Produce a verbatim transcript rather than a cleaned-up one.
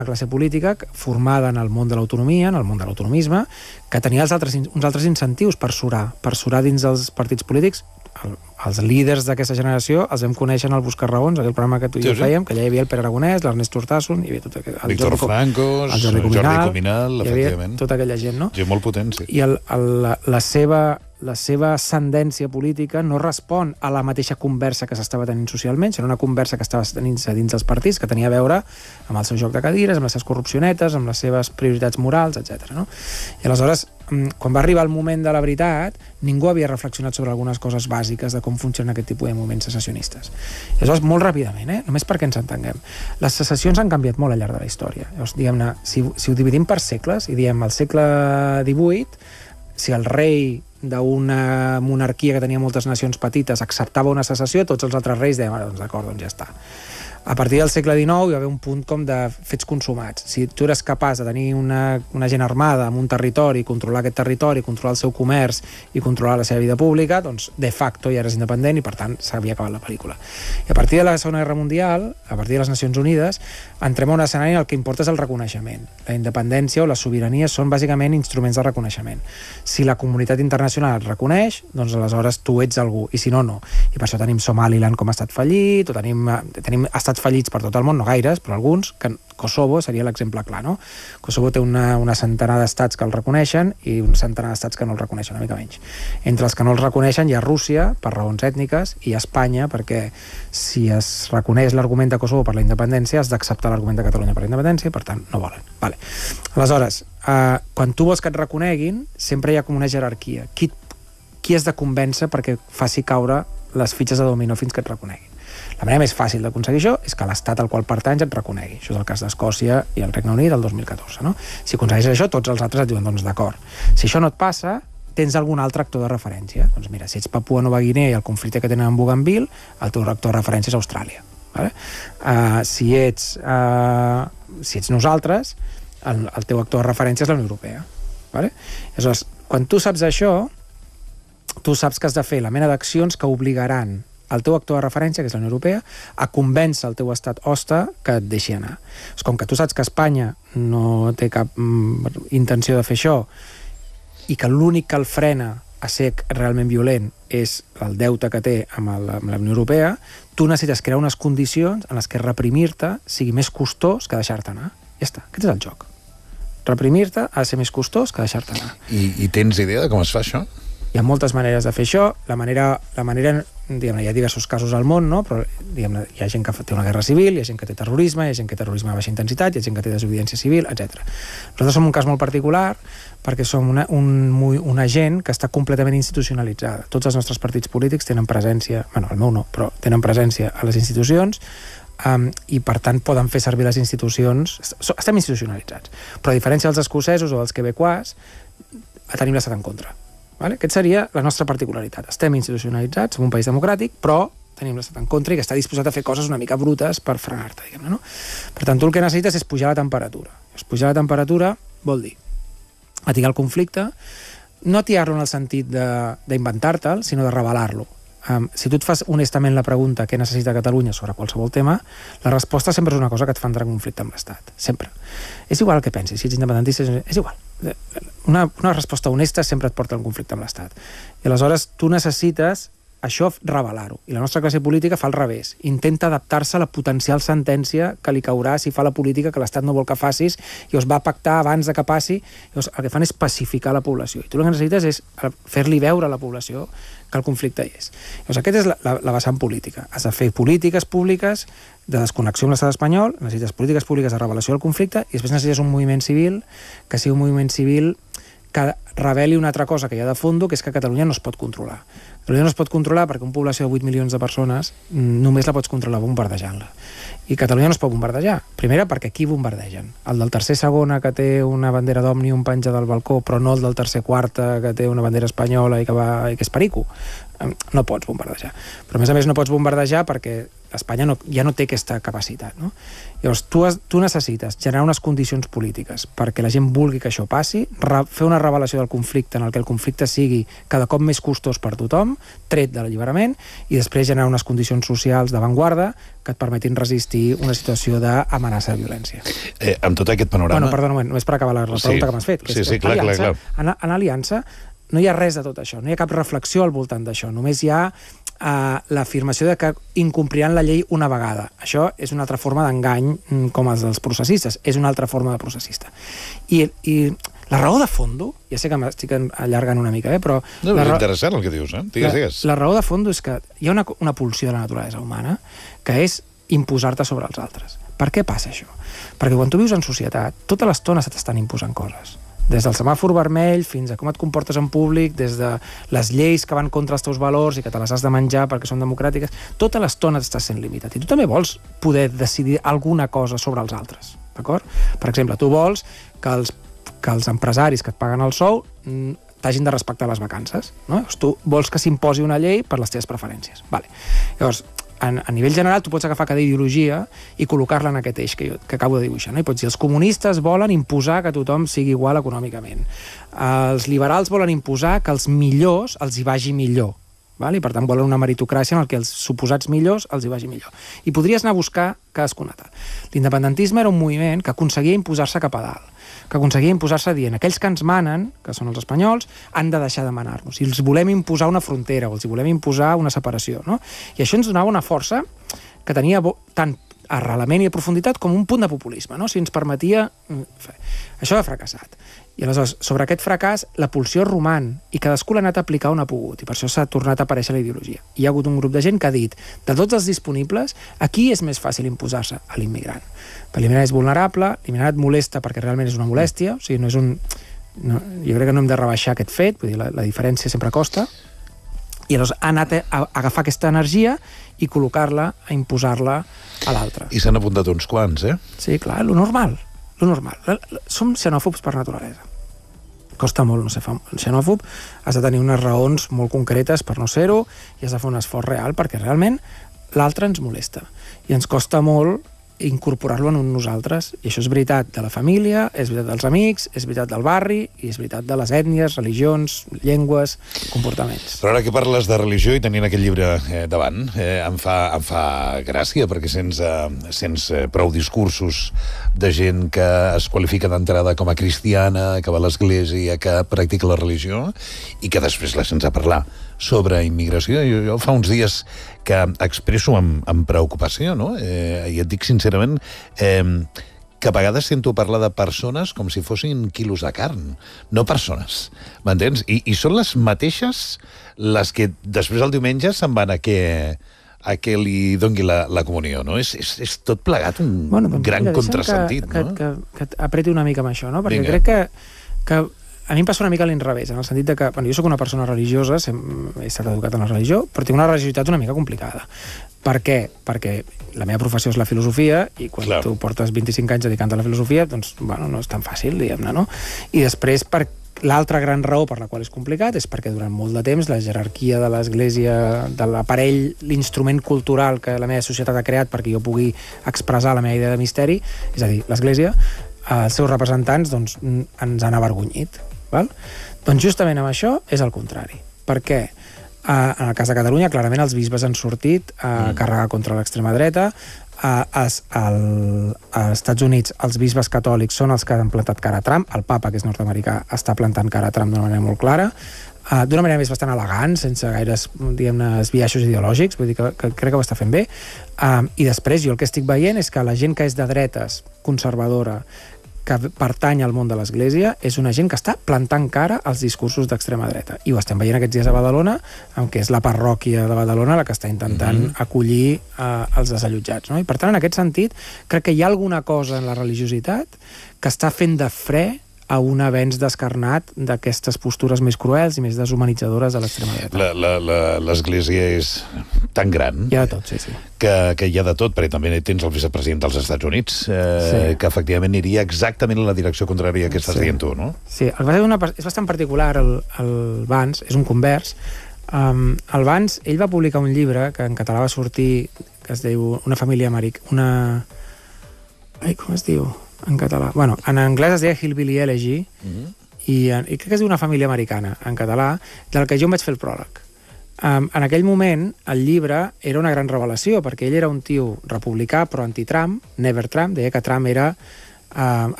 classe política formada en el món de l'autonomia, en el món de l'autonomisme, que tenia els altres, uns altres incentius per surar, per surar dins dels partits polítics. El, els líders d'aquesta generació els vam conèixer en el Buscar Raons, aquell programa que tu i jo fèiem, que allà hi havia el Pere Aragonès, l'Ernest Urtasun, hi havia tot aquell... Víctor Francos, el Jordi Cuminal, Cuminal, hi havia tota aquella gent, no? Gent molt potent, sí. I el, el, la, la seva... la seva ascendència política no respon a la mateixa conversa que s'estava tenint socialment, sinó una conversa que estava tenint-se dins dels partits, que tenia a veure amb el seu joc de cadires, amb les seves corrupcionetes, amb les seves prioritats morals, etcètera. No? I aleshores, quan va arribar el moment de la veritat, ningú havia reflexionat sobre algunes coses bàsiques de com funcionen aquest tipus de moviments secessionistes. I aleshores, molt ràpidament, eh? només perquè ens entenguem, les secessions han canviat molt al llarg de la història. Llavors, diguem-ne, si, si ho dividim per segles, i diem al segle divuit, si el rei d'una monarquia que tenia moltes nacions petites acceptava una secessió, tots els altres reis deien, doncs d'acord, doncs ja està. A partir del segle dinou hi va haver un punt com de fets consumats. Si tu eres capaç de tenir una, una gent armada en un territori, controlar aquest territori, controlar el seu comerç i controlar la seva vida pública, doncs de facto ja eres independent i per tant s'havia acabat la pel·lícula. I a partir de la Segona Guerra Mundial, a partir de les Nacions Unides, entrem a un escenari en el que importa és el reconeixement. La independència o la sobirania són bàsicament instruments de reconeixement. Si la comunitat internacional et reconeix, doncs aleshores tu ets algú, i si no, no. I per això tenim Somaliland com a estat fallit, o tenim, tenim estat fallits per tot el món, no gaires, però alguns, que Kosovo seria l'exemple clar, no? Kosovo té una, una centenar d'estats que el reconeixen i un centenar d'estats que no el reconeixen, una mica menys. Entre els que no el reconeixen hi ha Rússia, per raons ètniques, i Espanya, perquè si es reconeix l'argument de Kosovo per la independència, has d'acceptar l'argument de Catalunya per la independència, i per tant no volen. Vale. Aleshores, eh, quan tu vols que et reconeguin, sempre hi ha com una jerarquia. Qui, qui has de convèncer perquè faci caure les fitxes de dominó fins que et reconeguin? La manera més fàcil d'aconseguir això és que l'estat al qual pertanys et reconegui. Això és el cas d'Escòcia i el Regne Unit el dos mil catorze. No? Si aconsegueixes això, tots els altres et diuen, doncs d'acord. Si això no et passa, tens algun altre actor de referència. Doncs mira, si ets Papua Nova Guinea i el conflicte que tenen amb Bougainville, el teu actor de referència és Austràlia. Vale? Uh, si, ets, uh, si ets nosaltres, el, el teu actor de referència és la Unió Europea. Vale? Aleshores, quan tu saps això, tu saps que has de fer la mena d'accions que obligaran el teu actor de referència, que és la Unió Europea, a convèncer el teu estat hoste que et deixi anar. És com que tu saps que Espanya no té cap mm, intenció de fer això i que l'únic que el frena a ser realment violent és el deute que té amb, el, amb la Unió Europea, tu necessites crear unes condicions en les que reprimir-te sigui més costós que deixar-te anar. Ja està, aquest és el joc. Reprimir-te ha de ser més costós que deixar-te anar. I, I tens idea de com es fa això? Hi ha moltes maneres de fer això. La manera, la manera diguem-ne, hi ha diversos casos al món, no? Però diguem-ne, hi ha gent que té una guerra civil, hi ha gent que té terrorisme, hi ha gent que té terrorisme de baixa intensitat, hi ha gent que té desobediència civil, etcètera. Nosaltres som un cas molt particular perquè som una, un, una gent que està completament institucionalitzada. Tots els nostres partits polítics tenen presència, bueno, el meu no, però tenen presència a les institucions, um, i per tant poden fer servir les institucions, estem institucionalitzats. Però a diferència dels escocesos o dels quebecois, tenim l'estat en contra. Vale? Aquesta seria la nostra particularitat. Estem institucionalitzats, som un país democràtic, però tenim l'estat en contra i que està disposat a fer coses una mica brutes per frenar-te, diguem-ne, no? Per tant, tu el que necessites és pujar la temperatura. Pujar la temperatura vol dir atiar el conflicte, no atiar-lo en el sentit d'inventar-te'l, sinó de revelar-lo. Um, si tu et fas honestament la pregunta què necessita Catalunya sobre qualsevol tema, la resposta sempre és una cosa que et fa entrar en conflicte amb l'Estat. Sempre. És igual el que pensis, si ets independentista, és igual. Una, una resposta honesta sempre et porta en conflicte amb l'Estat. I aleshores tu necessites això revelar-ho. I la nostra classe política fa al revés. Intenta adaptar-se a la potencial sentència que li caurà si fa la política que l'Estat no vol que facis i us va pactar abans de que passi. Llavors, el que fan és pacificar la població. I tu el que necessites és fer-li veure a la població que el conflicte hi és. Llavors, aquesta és la, la, la vessant política. Has de fer polítiques públiques de desconnexió amb l'estat espanyol, necessites polítiques públiques de revelació del conflicte i després necessites un moviment civil que sigui un moviment civil que reveli una altra cosa que hi ha de fons, que és que Catalunya no es pot controlar. Catalunya no es pot controlar perquè una població de vuit milions de persones només la pots controlar bombardejant-la. I Catalunya no es pot bombardejar. Primera, perquè qui bombardegen? El del tercer segona, que té una bandera d'Òmnium penja del balcó, però no el del tercer quarta, que té una bandera espanyola i que, va, i que és perico. No pots bombardejar. Però a més a més no pots bombardejar perquè Espanya no, ja no té aquesta capacitat, no? Llavors, tu, has, tu necessites generar unes condicions polítiques perquè la gent vulgui que això passi, re, fer una revelació del conflicte en el que el conflicte sigui cada cop més costós per tothom, tret de l'alliberament, i després generar unes condicions socials d'avantguarda que et permetin resistir una situació d'amenaça de violència. Eh, amb tot aquest panorama... Bueno, perdona un moment, només per acabar la pregunta sí. que m'has fet. Que sí, és, sí, clar, clar, clar. En, en Aliança no hi ha res de tot això, no hi ha cap reflexió al voltant d'això, només hi ha Uh, l'afirmació de que incompliran la llei una vegada. Això és una altra forma d'engany com els dels processistes, és una altra forma de processista. I, i la raó de fondo, ja sé que m'estic allargant una mica, eh, però... No, és raó, interessant el que dius, eh? Digues, digues. La, la raó de fondo és que hi ha una, una pulsió de la naturalesa humana que és imposar-te sobre els altres. Per què passa això? Perquè quan tu vius en societat, tota l'estona se t'estan imposant coses. Des del semàfor vermell fins a com et comportes en públic, des de les lleis que van contra els teus valors i que te les has de menjar perquè són democràtiques, tota l'estona estàs sent limitat. I tu també vols poder decidir alguna cosa sobre els altres, d'acord? Per exemple, tu vols que els, que els empresaris que et paguen el sou t'hagin de respectar les vacances, no? Tu vols que s'imposi una llei per les teves preferències. Vale. Llavors, a nivell general, tu pots agafar cada ideologia i col·locar-la en aquest eix que, jo, que acabo de dibuixar. No? I pots dir, els comunistes volen imposar que tothom sigui igual econòmicament. Els liberals volen imposar que els millors els hi vagi millor. Val? I per tant volen una meritocràcia en el que els suposats millors els hi vagi millor. I podries anar a buscar cadascuna. L'independentisme era un moviment que aconseguia imposar-se cap a dalt, que aconseguia imposar-se dient aquells que ens manen, que són els espanyols, han de deixar de manar-nos. I els volem imposar una frontera o els volem imposar una separació. No? I això ens donava una força que tenia tant arrelament i profunditat com un punt de populisme. No? O sigui, ens permetia... Això ha fracassat. I aleshores, sobre aquest fracàs, la pulsió roman i cadascú l'ha anat a aplicar on ha pogut, i per això s'ha tornat a aparèixer la ideologia. Hi ha hagut un grup de gent que ha dit, de tots els disponibles, aquí és més fàcil imposar-se a l'immigrant. L'immigrant és vulnerable, l'immigrant et molesta perquè realment és una molèstia, o sigui, no és un... No, jo crec que no hem de rebaixar aquest fet, vull dir, la, la diferència sempre costa, i aleshores ha anat a agafar aquesta energia i col·locar-la, a imposar-la a l'altre. I s'han apuntat uns quants, eh? Sí, clar, lo normal. Lo normal. Som xenòfobs per naturalesa. Costa molt no ser xenòfob, has de tenir unes raons molt concretes per no ser-ho i has de fer un esforç real perquè realment l'altre ens molesta. I ens costa molt incorporar-lo en un nosaltres. I això és veritat de la família, és veritat dels amics, és veritat del barri i és veritat de les ètnies, religions, llengües, comportaments. Però ara que parles de religió i tenint aquest llibre eh, davant, eh, em, fa, em fa gràcia perquè sents, eh, sents eh, prou discursos de gent que es qualifica d'entrada com a cristiana, que va a l'església, que practica la religió i que després la sents a parlar sobre immigració. Jo, jo fa uns dies que expresso amb, amb preocupació, no? Eh, I et dic sincerament eh, que a vegades sento parlar de persones com si fossin quilos de carn, no persones, m'entens? I, i són les mateixes les que després el diumenge se'n van a que, a que li dongui la, la comunió, no? És, és, és tot plegat un bueno, gran mira, contrasentit, que, no? Que, que, que apreti una mica amb això, no? Perquè Vinga. crec que, que a mi em passa una mica a l'inrevés, en el sentit de que, bueno, jo sóc una persona religiosa, he estat educat en la religió, però tinc una religiositat una mica complicada. Per què? Perquè la meva professió és la filosofia i quan Clar. tu portes vint-i-cinc anys dedicant a la filosofia, doncs, bueno, no és tan fàcil, diguem-ne, no? I després, per l'altra gran raó per la qual és complicat és perquè durant molt de temps la jerarquia de l'església, de l'aparell, l'instrument cultural que la meva societat ha creat perquè jo pugui expressar la meva idea de misteri, és a dir, l'església, els seus representants doncs, ens han avergonyit. Val? Doncs justament amb això és el contrari. Per què? Uh, en el cas de Catalunya, clarament els bisbes han sortit a mm. carregar contra l'extrema dreta. Uh, als, al, als Estats Units els bisbes catòlics són els que han plantat cara a Trump. El papa, que és nord-americà, està plantant cara a Trump d'una manera molt clara. Uh, d'una manera més bastant elegant, sense gaires, diguem-ne, esbiaixos ideològics, vull dir que, que crec que ho està fent bé. Uh, I després jo el que estic veient és que la gent que és de dretes, conservadora, que pertany al món de l'Església, és una gent que està plantant cara als discursos d'extrema dreta. I ho estem veient aquests dies a Badalona, en què és la parròquia de Badalona la que està intentant mm-hmm. acollir uh, els desallotjats. No? I per tant, en aquest sentit, crec que hi ha alguna cosa en la religiositat que està fent de fre a un avenç descarnat d'aquestes postures més cruels i més deshumanitzadores de l'extrema dreta. L'Església és tan gran... Hi ha de tot, sí, sí. Que, que hi ha de tot, perquè també tens el vicepresident dels Estats Units, eh, sí. que efectivament aniria exactament en la direcció contrària que estàs sí. dient tu, no? Sí, el va una, és bastant particular, el, el Vance, és un convers. Um, el Vance, ell va publicar un llibre que en català va sortir es diu Una família americana... Una... Ai, com es diu en català? Bueno, en anglès es deia Hillbilly Elegy, mm-hmm. i, i crec que es diu Una família americana, en català, del que jo em vaig fer el pròleg. Um, en aquell moment, el llibre era una gran revelació, perquè ell era un tio republicà, però anti-Trump, never Trump, deia que Trump era... Uh,